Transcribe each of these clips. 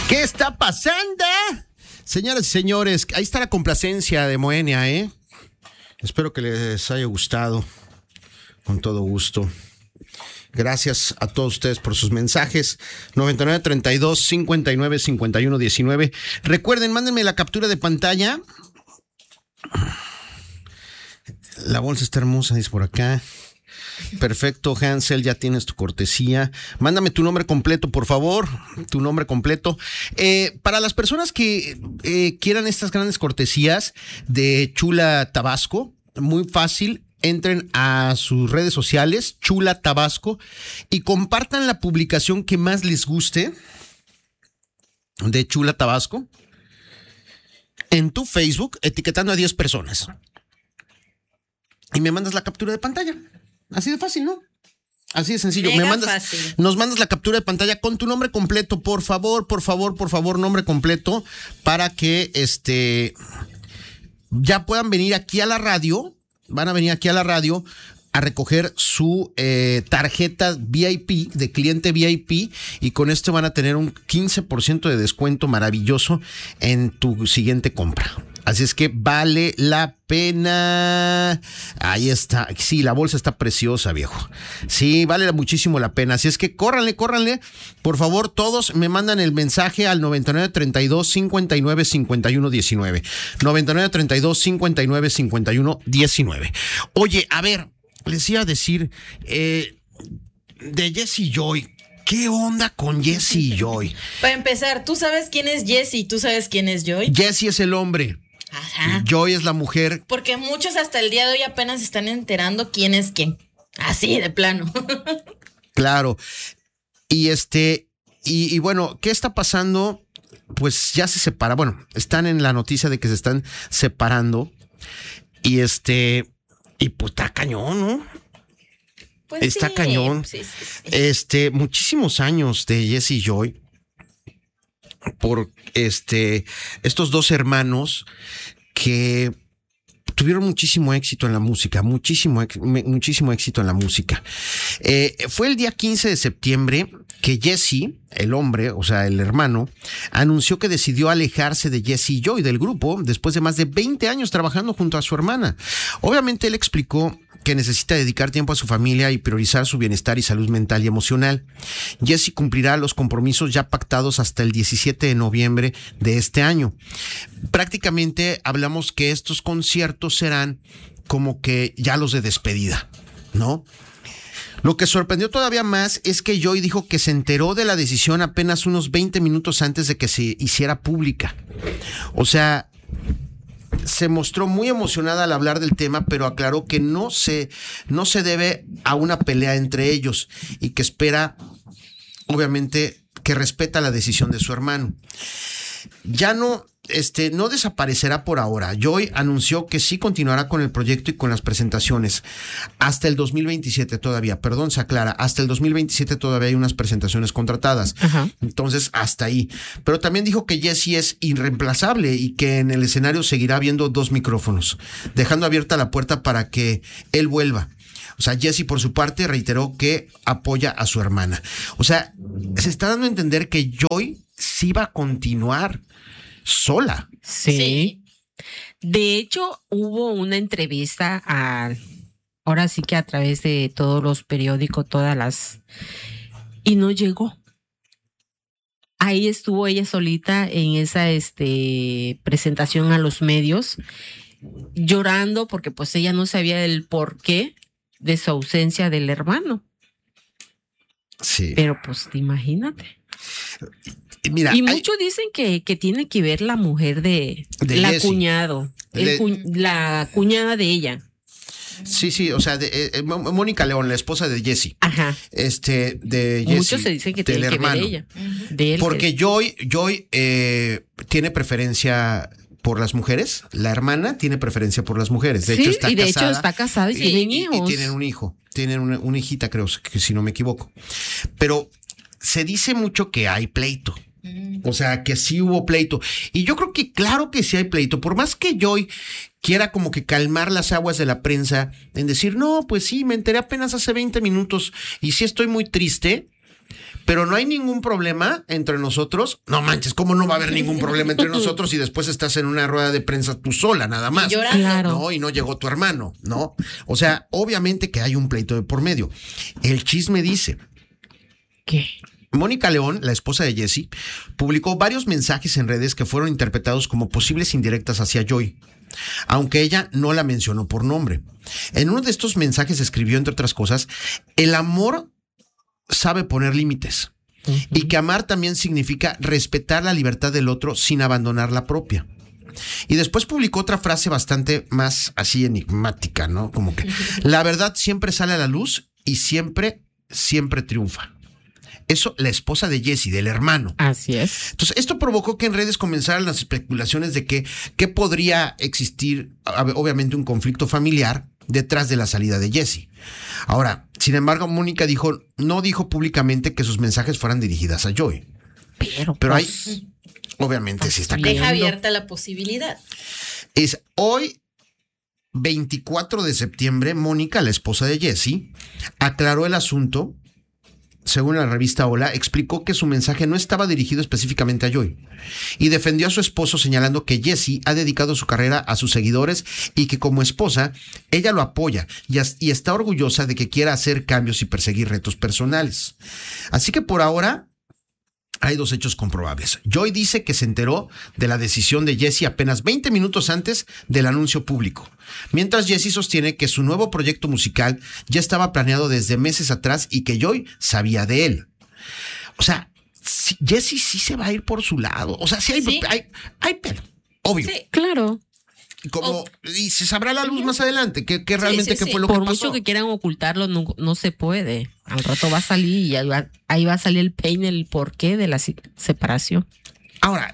¿Qué está pasando? Señoras y señores, ahí está la complacencia de Moenia, ¿eh? Espero que les haya gustado. Con todo gusto. Gracias a todos ustedes por sus mensajes. 9932-595119. Recuerden, mándenme la captura de pantalla. La bolsa está hermosa, dice por acá. Perfecto, Hansel, ya tienes tu cortesía. Mándame tu nombre completo, por favor. Tu nombre completo. Para las personas que quieran estas grandes cortesías de Chula Tabasco, muy fácil. Entren a sus redes sociales, Chula Tabasco, y compartan la publicación que más les guste de Chula Tabasco en tu Facebook, etiquetando a 10 personas. Y me mandas la captura de pantalla. Así de fácil, ¿no? Así de sencillo. Nos mandas la captura de pantalla con tu nombre completo, por favor, nombre completo, para que ya puedan venir aquí a la radio. Van a venir aquí a la radio a recoger su tarjeta VIP, de cliente VIP, y con esto van a tener un 15% de descuento maravilloso en tu siguiente compra. Así es que vale la pena. Ahí está. Sí, la bolsa está preciosa, viejo. Sí, vale muchísimo la pena. Así es que córranle. Por favor, todos me mandan el mensaje al 9932-595119. 9932-595119. Oye, a ver, les iba a decir de Jessie Joy. ¿Qué onda con Jessie Joy? Para empezar, ¿tú sabes quién es Jessie? ¿Tú sabes quién es Joy? Jessie es el hombre. Ajá. Joy es la mujer. Porque muchos hasta el día de hoy apenas se están enterando quién es quién. Así de plano. Claro. Y bueno, ¿qué está pasando? Pues ya se separa. Bueno, están en la noticia de que se están separando. Y pues está cañón, ¿no? Pues está sí, cañón. Sí. Muchísimos años de Jessie Joy por estos dos hermanos que tuvieron muchísimo éxito en la música, muchísimo éxito en la música. Fue el día 15 de septiembre que Jessie, el hombre, o sea, el hermano, anunció que decidió alejarse de Jessie Joy, del grupo, después de más de 20 años trabajando junto a su hermana. Obviamente él explicó que necesita dedicar tiempo a su familia y priorizar su bienestar y salud mental y emocional. Jessie cumplirá los compromisos ya pactados hasta el 17 de noviembre de este año. Prácticamente hablamos que estos conciertos serán como que ya los de despedida, ¿no? Lo que sorprendió todavía más es que Joy dijo que se enteró de la decisión apenas unos 20 minutos antes de que se hiciera pública. O sea, se mostró muy emocionada al hablar del tema, pero aclaró que no se debe a una pelea entre ellos y que espera, obviamente, que respeta la decisión de su hermano. Ya no desaparecerá por ahora. Joy anunció que sí continuará con el proyecto y con las presentaciones hasta el 2027 todavía. Perdón, se aclara, hasta el 2027 todavía hay unas presentaciones contratadas. Ajá. Entonces, hasta ahí. Pero también dijo que Jessie es irreemplazable y que en el escenario seguirá habiendo 2 micrófonos, dejando abierta la puerta para que él vuelva. O sea, Jessie, por su parte, reiteró que apoya a su hermana. O sea, se está dando a entender que Joy sí va a continuar sola. Sí. De hecho, hubo una entrevista ahora sí que a través de todos los periódicos, y no llegó. Ahí estuvo ella solita en esa presentación a los medios, llorando porque pues ella no sabía el porqué de su ausencia del hermano. Sí. Pero pues imagínate. Mira, y muchos dicen que tiene que ver la mujer de la Jessie. cuñado, la cuñada de ella. Sí, o sea, Mónica León, la esposa de Jessie. Ajá. De Jessie. Muchos se dicen que tiene que ver ella. De él, porque Joy tiene preferencia por las mujeres. La hermana tiene preferencia por las mujeres. De hecho, está casada y tienen hijos. Y tienen un hijo. Tienen una hijita, creo, que si no me equivoco. Pero se dice mucho que hay pleito. O sea, que sí hubo pleito. Y yo creo que claro que sí hay pleito. Por más que Joy quiera como que calmar las aguas de la prensa en decir, no, pues sí, me enteré apenas hace 20 minutos y sí estoy muy triste, pero no hay ningún problema entre nosotros. No manches, ¿cómo no va a haber ningún problema entre nosotros si después estás en una rueda de prensa tú sola, nada más? Llorando. Claro. No, y no llegó tu hermano, ¿no? O sea, obviamente que hay un pleito de por medio. El chisme dice... ¿Qué? Mónica León, la esposa de Jesse, publicó varios mensajes en redes que fueron interpretados como posibles indirectas hacia Joy, aunque ella no la mencionó por nombre. En uno de estos mensajes escribió, entre otras cosas, el amor sabe poner límites y que amar también significa respetar la libertad del otro sin abandonar la propia. Y después publicó otra frase bastante más así enigmática, ¿no? Como que la verdad siempre sale a la luz y siempre triunfa. Eso, la esposa de Jesse, del hermano. Así es. Entonces, esto provocó que en redes comenzaran las especulaciones de que podría existir, obviamente, un conflicto familiar detrás de la salida de Jesse. Ahora, sin embargo, Mónica no dijo públicamente que sus mensajes fueran dirigidas a Joy. Pero hay, obviamente, sí está bien. Deja abierta la posibilidad. Es hoy, 24 de septiembre, Mónica, la esposa de Jesse, aclaró el asunto. Según la revista Hola, explicó que su mensaje no estaba dirigido específicamente a Joy y defendió a su esposo señalando que Jesse ha dedicado su carrera a sus seguidores y que como esposa ella lo apoya y está orgullosa de que quiera hacer cambios y perseguir retos personales. Así que por ahora hay dos hechos comprobables. Joy dice que se enteró de la decisión de Jesse apenas 20 minutos antes del anuncio público, mientras Jesse sostiene que su nuevo proyecto musical ya estaba planeado desde meses atrás y que Joy sabía de él. O sea, Jesse sí se va a ir por su lado. O sea, sí hay pelo, obvio. Sí. Claro. Y se sabrá a la luz más adelante qué realmente qué fue lo que Por pasó. mucho que quieran ocultarlo, no se puede. Al rato va a salir y ahí va a salir el peine, el porqué de la separación. Ahora,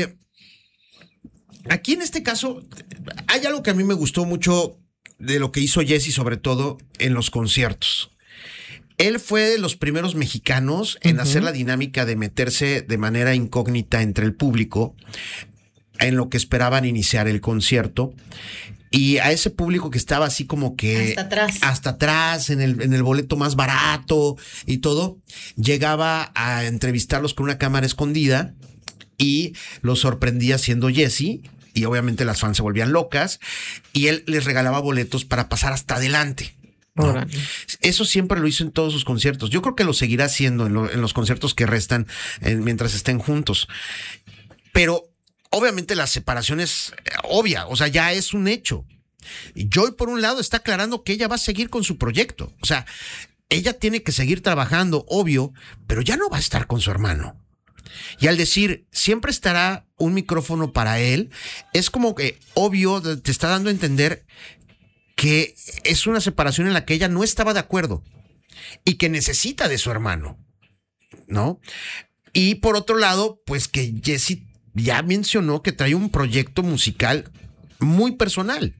aquí en este caso, hay algo que a mí me gustó mucho de lo que hizo Jesse, sobre todo en los conciertos. Él fue de los primeros mexicanos en hacer la dinámica de meterse de manera incógnita entre el público en lo que esperaban iniciar el concierto. Y a ese público que estaba así como que hasta atrás en el boleto más barato y todo, llegaba a entrevistarlos con una cámara escondida y los sorprendía siendo Jesse. Y obviamente las fans se volvían locas y él les regalaba boletos para pasar hasta adelante, ¿no? Eso siempre lo hizo en todos sus conciertos. Yo creo que lo seguirá haciendo en los conciertos que restan mientras estén juntos. Pero obviamente la separación es obvia, o sea, ya es un hecho. Y Joy, por un lado, está aclarando que ella va a seguir con su proyecto. O sea, ella tiene que seguir trabajando, obvio, pero ya no va a estar con su hermano. Y al decir, siempre estará un micrófono para él, es como que, obvio, te está dando a entender que es una separación en la que ella no estaba de acuerdo y que necesita de su hermano, ¿no? Y por otro lado, pues que Jesse ya mencionó que trae un proyecto musical muy personal.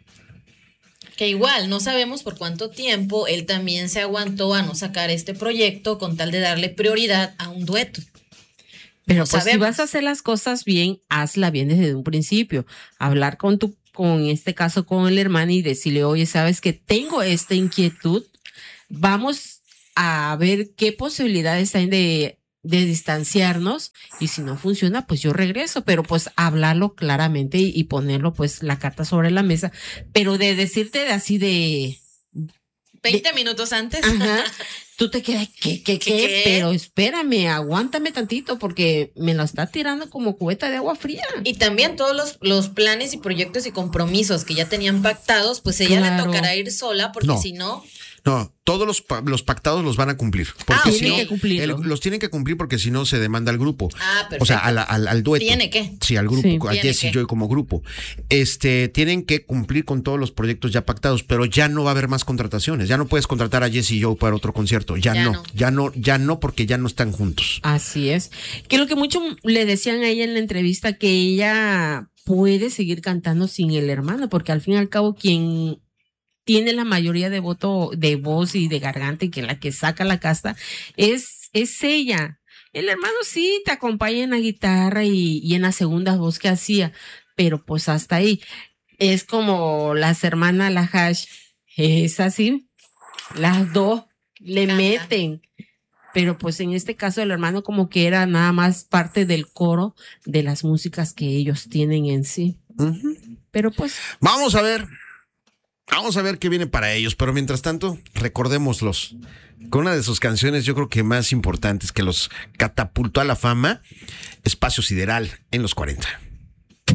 Que igual, no sabemos por cuánto tiempo él también se aguantó a no sacar este proyecto con tal de darle prioridad a un dueto. Pero No pues sabemos. si vas a hacer las cosas bien, hazla bien desde un principio. Hablar con este caso con el hermano y decirle, oye, sabes que tengo esta inquietud, vamos a ver qué posibilidades hay de distanciarnos y si no funciona, pues yo regreso, pero pues hablarlo claramente y ponerlo pues la carta sobre la mesa, pero de decirte así de 20 minutos antes. Ajá, tú te quedas, ¿qué? Pero espérame, aguántame tantito porque me lo está tirando como cubeta de agua fría. Y también todos los planes y proyectos y compromisos que ya tenían pactados, pues ella le tocará ir sola porque si no... No, todos los pactados los van a cumplir. Porque si tienen no, que cumplirlo. los tienen que cumplir porque si no se demanda al grupo. perfecto. O sea, al dueto. ¿Tiene que? Sí, al grupo, Sí. a Jesse y Joy como grupo. Tienen que cumplir con todos los proyectos ya pactados, pero ya no va a haber más contrataciones. Ya no puedes contratar a Jesse y Joy para otro concierto. Ya no, porque ya no están juntos. Así es. Que lo que mucho le decían a ella en la entrevista, que ella puede seguir cantando sin el hermano, porque al fin y al cabo quien tiene la mayoría de voz y de garganta y que la que saca la casta es ella. El hermano sí te acompaña en la guitarra y en las segundas voz que hacía, pero pues hasta ahí. Es como las hermanas La Hash, es así, las dos le meten, pero pues en este caso el hermano como que era nada más parte del coro de las músicas que ellos tienen en sí. Pero pues Vamos a ver qué viene para ellos, pero mientras tanto, recordémoslos con una de sus canciones, yo creo que más importantes que los catapultó a la fama, Espacio Sideral en los 40.